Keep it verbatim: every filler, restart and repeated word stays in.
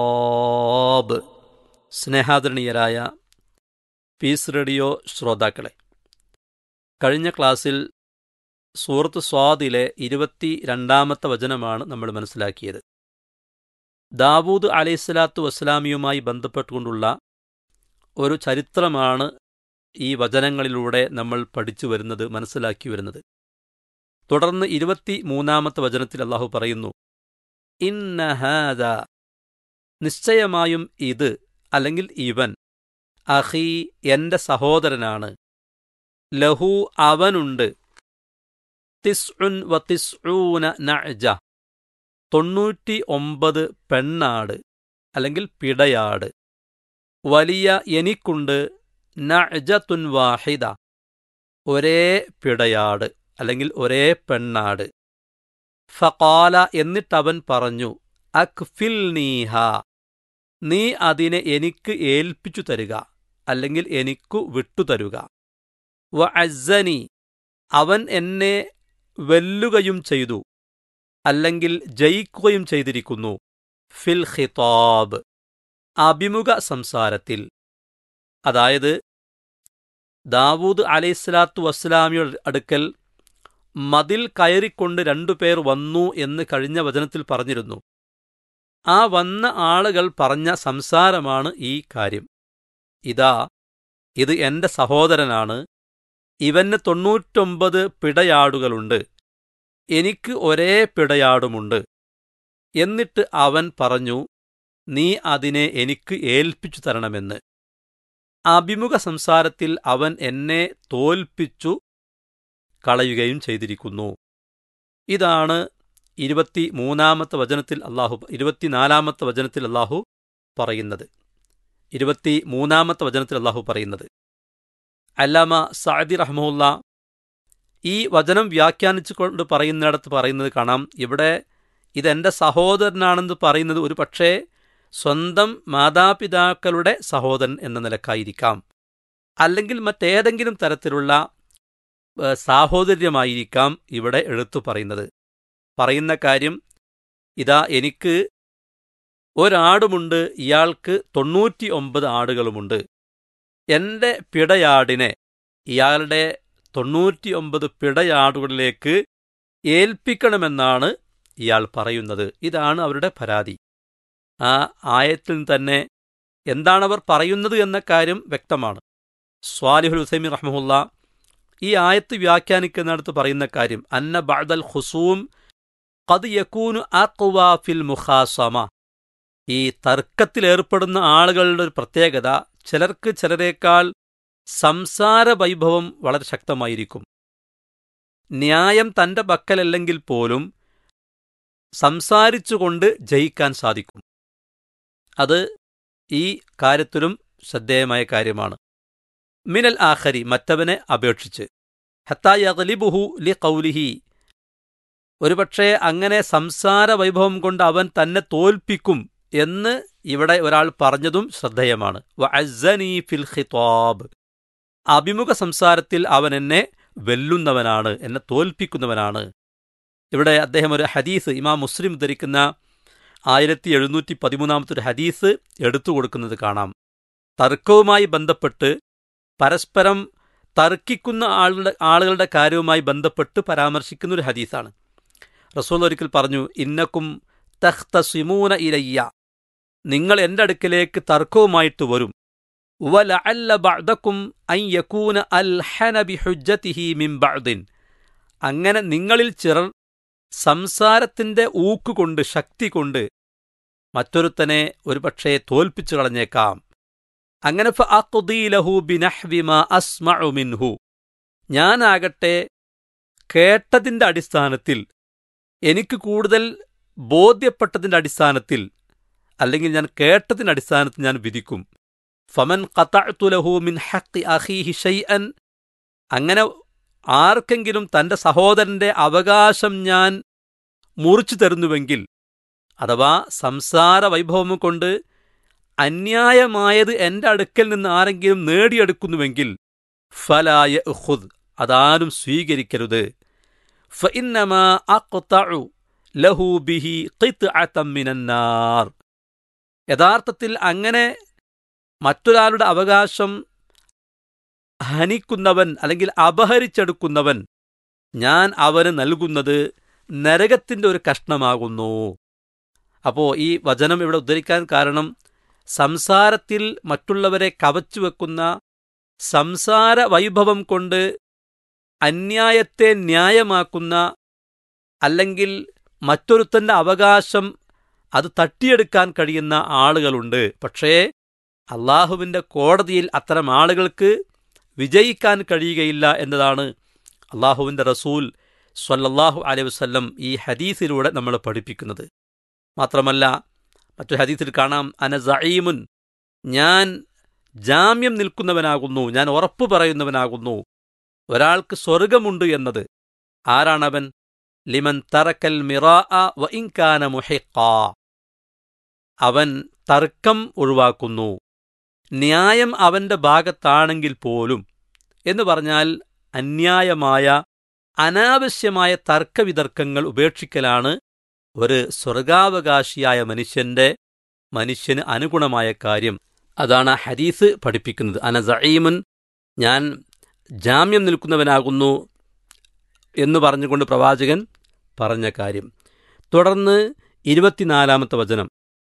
ഖിതാബ്. സ്നേഹാദരണീയരായ piece radio ശ്രോതാക്കളെ, കഴിഞ്ഞ ക്ലാസ്സിൽ സൂറത്ത് സ്വാദിലെ ഇരുപത്തി രണ്ടാമത്തെ വചനമാണ് നമ്മൾ മനസ്സിലാക്കിയത്. ദാവൂദ് അലൈഹിസ്സലാത്തു വസ്സലാമിയുമായി ബന്ധപ്പെട്ടുകൊണ്ടുള്ള ഒരു ചരിത്രമാണ് ഈ വചനങ്ങളിലൂടെ നമ്മൾ പഠിച്ചു വരുന്നത്, മനസ്സിലാക്കി വരുന്നത്. തുടർന്ന് ഇരുപത്തി മൂന്നാമത്തെ വചനത്തിൽ അള്ളാഹു പറയുന്നു, ഇന്ന ഹാദ, നിശ്ചയമായും ഇത് അല്ലെങ്കിൽ ഇവൻ, അഖീ, എന്റെ സഹോദരനാണ്, ലഹു, അവനുണ്ട്, തിസ്ഉൻ വ തിസ്ഊന നഅജ, തൊണ്ണൂറ്റി ഒമ്പത് പെണ്ണാട് അല്ലെങ്കിൽ പിടയാട്, വലിയ എനിക്കുണ്ട്, നഅജത്തുൻ വാഹിദ, ഒരേ പിടയാട് അല്ലെങ്കിൽ ഒരേ പെണ്ണാട്. ഫഖാല, എന്നിട്ടവൻ പറഞ്ഞു, അക്ഫിൽനീഹ, നീ അതിനെ എനിക്ക് ഏൽപ്പിച്ചു തരുക അല്ലെങ്കിൽ എനിക്കു വിട്ടുതരുക. വ അസ്സനി, അവൻ എന്നെ വെല്ലുകയും ചെയ്തു അല്ലെങ്കിൽ ജയിക്കുകയും ചെയ്തിരിക്കുന്നു. ഫിൽ ഖിതാബ്, അഭിമുഖ സംസാരത്തിൽ. അതായത് ദാവൂദ് അലൈഹിസ്സലാത്തു വസ്സലാമിയുടെ അടുക്കൽ മതിൽ കയറിക്കൊണ്ട് രണ്ടുപേർ വന്നു എന്ന് കഴിഞ്ഞ വചനത്തിൽ പറഞ്ഞിരുന്നു. ആ വന്ന ആളുകൾ പറഞ്ഞ സംസാരമാണ് ഈ കാര്യം. ഇതാ, ഇത് എന്റെ സഹോദരനാണ്, ഇവന് തൊണ്ണൂറ്റൊമ്പത് പിടയാടുകളുണ്ട്, എനിക്ക് ഒരേ പിടയാടുമുണ്ട്. എന്നിട്ട് അവൻ പറഞ്ഞു, നീ അതിനെ എനിക്ക് ഏൽപ്പിച്ചു തരണമെന്ന്. അഭിമുഖ സംസാരത്തിൽ അവൻ എന്നെ തോൽപ്പിച്ചു കളയുകയും ചെയ്തിരിക്കുന്നു. ഇതാണ് ഇരുപത്തി മൂന്നാമത്തെ വചനത്തിൽ അല്ലാഹു ഇരുപത്തിനാലാമത്തെ വചനത്തിൽ അല്ലാഹു പറയുന്നത്. ഇരുപത്തി മൂന്നാമത്തെ വചനത്തിൽ അല്ലാഹു പറയുന്നത്, അല്ലാമ സഅദി റഹ്മഹുല്ല ഈ വചനം വ്യാഖ്യാനിച്ചുകൊണ്ട് പറയുന്നിടത്ത് പറയുന്നത് കാണാം, ഇവിടെ ഇതെന്റെ സഹോദരനാണെന്ന് പറയുന്നത് ഒരു പക്ഷേ സ്വന്തം മാതാപിതാക്കളുടെ സഹോദരൻ എന്ന നിലക്കായിരിക്കാം, അല്ലെങ്കിൽ മറ്റേതെങ്കിലും തരത്തിലുള്ള സാഹോദര്യമായിരിക്കാം ഇവിടെ എടുത്തു പറയുന്നത്. പറയുന്ന കാര്യം, ഇതാ എനിക്ക് ഒരാടുമുണ്ട്, ഇയാൾക്ക് തൊണ്ണൂറ്റി ഒമ്പത് ആടുകളുമുണ്ട്. എന്റെ പിടയാടിനെ ഇയാളുടെ തൊണ്ണൂറ്റി ഒമ്പത് പിടയാടുകളിലേക്ക് ഏൽപ്പിക്കണമെന്നാണ് ഇയാൾ പറയുന്നത്. ഇതാണ് അവരുടെ പരാതി. ആ ആയത്തിൽ തന്നെ എന്താണവർ പറയുന്നത് എന്ന കാര്യം വ്യക്തമാണ്. സ്വാലിഹുൽ ഉസൈമീൻ റഹ്മഹുല്ല ഈ ആയത്ത് വ്യാഖ്യാനിക്കുന്നിടത്ത് പറയുന്ന കാര്യം, അന്ന ബഅദൽ ഖുസൂം ഖദ് യകൂനു അഖ്വാ ഫിൽ മുഖാസമ, ഈ തർക്കത്തിലേർപ്പെടുന്ന ആളുകളുടെ ഒരു പ്രത്യേകത, ചിലർക്ക് ചിലരേക്കാൾ സംസാര വൈഭവം വളരെ ശക്തമായിരിക്കും. ന്യായം തന്റെ പക്കലല്ലെങ്കിൽ പോലും സംസാരിച്ചുകൊണ്ട് ജയിക്കാൻ സാധിക്കും. അത് ഈ കാര്യത്തിലും ശ്രദ്ധേയമായ കാര്യമാണ്. മിനൽ ആഖരി, മറ്റവനെ അപേക്ഷിച്ച്, ഹത്താ യഗ്ലിബുഹു ലിഖൗലിഹി, ഒരുപക്ഷേ അങ്ങനെ സംസാര വൈഭവം കൊണ്ട് അവൻ തന്നെ തോൽപ്പിക്കും എന്ന് ഇവിടെ ഒരാൾ പറഞ്ഞതും ശ്രദ്ധേയമാണ്. വ അസ്സനി ഫിൽ ഖിതാബ്, അഭിമുഖ സംസാരത്തിൽ അവൻ എന്നെ വെല്ലുന്നവനാണ്, എന്നെ തോൽപ്പിക്കുന്നവനാണ്. ഇവിടെ അദ്ദേഹം ഒരു ഹദീസ്, ഇമാം മുസ്ലിം ധരിക്കുന്ന ആയിരത്തി എഴുന്നൂറ്റി പതിമൂന്നാമത്തെ ഒരു ഹദീസ് എടുത്തു കൊടുക്കുന്നത് കാണാം. തർക്കവുമായി ബന്ധപ്പെട്ട് പരസ്പരം തർക്കിക്കുന്ന ആളുടെ ആളുകളുടെ കാര്യവുമായി ബന്ധപ്പെട്ട് പരാമർശിക്കുന്ന ഒരു ഹദീസാണ്. റസൂൽ ഒരിക്കൽ പറഞ്ഞു, ഇന്നക്കും തഖ്തസിമൂന ഇലയ്യ, നിങ്ങൾ എൻ്റെ അടുക്കലേക്ക് തർക്കവുമായിട്ട് വരും. വലഅല്ല ബഅദകും അൻ യകൂന അൽഹന ബിഹുജ്ജതിഹി മിൻ ബഅദിൻ, അങ്ങനെ നിങ്ങളിൽ ചിലർ സംസാരത്തിന്റെ ഊക്കുകൊണ്ട്, ശക്തി കൊണ്ട് മറ്റൊരുത്തനെ ഒരുപക്ഷേ തോൽപ്പിച്ചു കളഞ്ഞേക്കാം. അങ്ങനെ ഫഅഖ്ദീ ലഹു ബിനഹ്വി മാ അസ്മഉ മിൻഹു, ഞാനാകട്ടെ കേട്ടതിന്റെ അടിസ്ഥാനത്തിൽ, എനിക്ക് കൂടുതൽ ബോധ്യപ്പെട്ടതിന്റെ അടിസ്ഥാനത്തിൽ, അല്ലെങ്കിൽ ഞാൻ കേട്ടതിന്റെ അടിസ്ഥാനത്തിൽ ഞാൻ വിധിക്കും. ഫമൻ ഖതഅതു ലഹു മിൻ ഹഖ്ഖി അഖീഹി ശൈഅൻ, അങ്ങനെ ആർക്കെങ്കിലും തന്റെ സഹോദരന്റെ അവകാശം ഞാൻ മുറിച്ചു തരുന്നുവെങ്കിൽ, അഥവാ സംസാര വൈഭവം കൊണ്ട് അന്യായമായത് എന്റെ അടുക്കൽ നിന്ന് ആരെങ്കിലും നേടിയെടുക്കുന്നുവെങ്കിൽ, ഫലാ യഖുദ്, അതാരും സ്വീകരിക്കരുത്. ഫഇന്നമാ അഖ്തഉ ലഹു ബിഹി ഖിത്അതൻ മിനന്നാർ, യഥാർത്ഥത്തിൽ അങ്ങനെ മറ്റൊരാളുടെ അവകാശം ഹനിക്കുന്നവൻ അല്ലെങ്കിൽ അപഹരിച്ചെടുക്കുന്നവൻ ഞാൻ അവന് നൽകുന്നത് നരകത്തിൻ്റെ ഒരു കഷ്ണമാകുന്നു. അപ്പോൾ ഈ വചനം ഇവിടെ ഉദ്ധരിക്കാൻ കാരണം സംസാരത്തിൽ മറ്റുള്ളവരെ കവച്ചു വെക്കുന്ന സംസാര വൈഭവം കൊണ്ട് അന്യായത്തെ ന്യായമാക്കുന്ന അല്ലെങ്കിൽ മറ്റൊരുത്തൻ്റെ അവകാശം അത് തട്ടിയെടുക്കാൻ കഴിയുന്ന ആളുകളുണ്ട്. പക്ഷേ അള്ളാഹുവിൻ്റെ കോടതിയിൽ അത്തരം ആളുകൾക്ക് വിജയിക്കാൻ കഴിയുകയില്ല എന്നതാണ് അള്ളാഹുവിൻ്റെ റസൂൽ സ്വല്ലല്ലാഹു അലൈഹി വസല്ലം ഈ ഹദീസിലൂടെ നമ്മൾ പഠിപ്പിക്കുന്നത്. മാത്രമല്ല മറ്റൊരു ഹദീസിൽ കാണാം, അന സഈമുൻ, ഞാൻ ജാമ്യം നിൽക്കുന്നവനാകുന്നു, ഞാൻ ഉറപ്പു പറയുന്നവനാകുന്നു ഒരാൾക്ക് സ്വർഗമുണ്ട് എന്നത്. ആരാണവൻ? ലിമൻ തറക്കൽ മിറാഅ വ ഇൻ കാന മുഹിഖാ, അവൻ തർക്കം ഒഴിവാക്കുന്നു, ന്യായം അവൻ്റെ ഭാഗത്താണെങ്കിൽ പോലും. എന്ന് പറഞ്ഞാൽ അന്യായമായ അനാവശ്യമായ തർക്കവിതർക്കങ്ങൾ ഉപേക്ഷിക്കലാണ് ഒരു സ്വർഗാവകാശിയായ മനുഷ്യൻ്റെ മനുഷ്യന് അനുഗുണമായ കാര്യം. അതാണ് ഹദീസ് പഠിപ്പിക്കുന്നത്. അന സഈമുൻ, ഞാൻ ജാമ്യം നിൽക്കുന്നവനാകുന്നു എന്ന് പറഞ്ഞുകൊണ്ട് പ്രവാചകൻ പറഞ്ഞ കാര്യം. തുടർന്ന് ഇരുപത്തിനാലാമത്തെ വചനം,